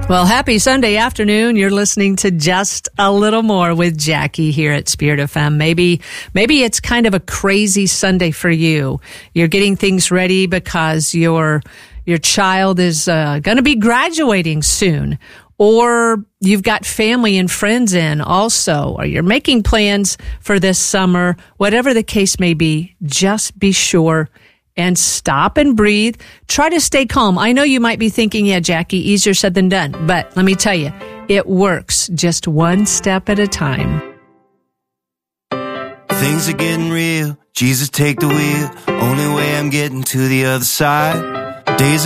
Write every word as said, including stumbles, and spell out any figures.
Well, happy Sunday afternoon. You're listening to Just a Little More with Jackie here at Spirit F M. Maybe, maybe it's kind of a crazy Sunday for you. You're getting things ready because your, your child is uh, going to be graduating soon. Or you've got family and friends in also, or you're making plans for this summer. Whatever the case may be, just be sure and stop and breathe. Try to stay calm. I know you might be thinking, yeah, Jackie, easier said than done. But let me tell you, it works just one step at a time. Things are getting real. Jesus, take the wheel. Only way I'm getting to the other side. Days